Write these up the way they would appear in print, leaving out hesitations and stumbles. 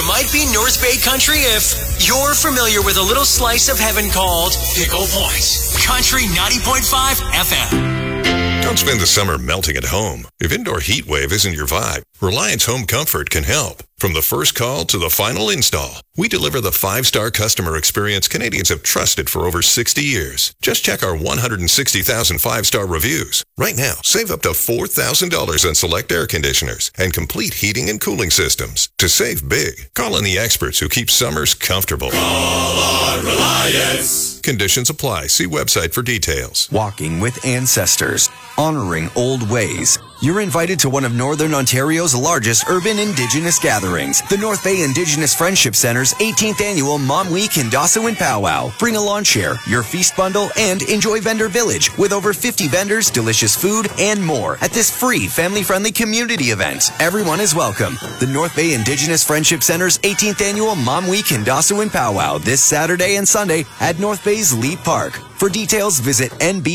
You might be North Bay country if you're familiar with a little slice of heaven called Pickle Point. Country 90.5 FM. Don't spend the summer melting at home. If indoor heat wave isn't your vibe, Reliance Home Comfort can help. From the first call to the final install, we deliver the 5-star customer experience Canadians have trusted for over 60 years. Just check our 160,000 5-star reviews. Right now, save up to $4,000 on select air conditioners and complete heating and cooling systems. To save big, call on the experts who keep summers comfortable. Call on Reliance. Conditions apply. See website for details. Walking with ancestors, honoring old ways. You're invited to one of Northern Ontario's largest urban Indigenous gatherings, the North Bay Indigenous Friendship Center's 18th annual Mom Week Indosawin Powwow. Bring a lawn chair, your feast bundle, and enjoy Vendor Village with over 50 vendors, delicious food, and more at this free, family-friendly community event. Everyone is welcome. The North Bay Indigenous Friendship Center's 18th annual Mom Week Indosawin Powwow this Saturday and Sunday at North Bay's Leap Park. For details, visit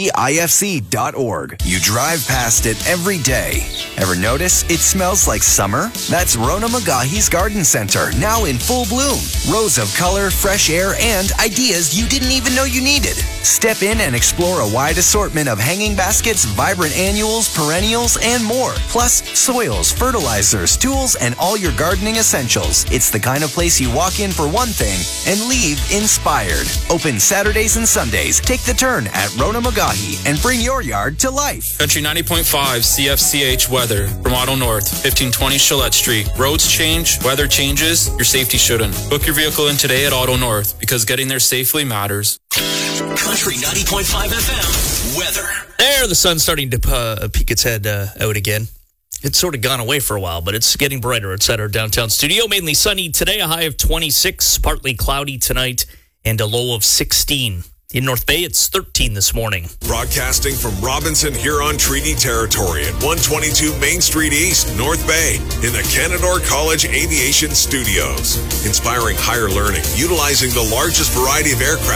nbifc.org. You drive past it every day. Ever notice it smells like summer? That's Rona Magahi's Garden Center, now in full bloom. Rows of color, fresh air, and ideas you didn't even know you needed. Step in and explore a wide assortment of hanging baskets, vibrant annuals, perennials, and more. Plus, soils, fertilizers, tools, and all your gardening essentials. It's the kind of place you walk in for one thing and leave inspired. Open Saturdays and Sundays. Take the turn at Rona Magahi and bring your yard to life. Country 90.5 CFCH weather from Auto North, 1520 Gillette Street. Roads change, weather changes, your safety shouldn't. Book your vehicle in today at Auto North because getting there safely matters. Country 90.5 FM weather. There, the sun's starting to peek its head out again. It's sort of gone away for a while, but it's getting brighter. It's at our downtown studio. Mainly sunny today, a high of 26, partly cloudy tonight, and a low of 16. In North Bay, it's 13 this morning. Broadcasting from Robinson Huron Treaty Territory at 122 Main Street East, North Bay, in the Canadore College Aviation Studios. Inspiring higher learning, utilizing the largest variety of aircraft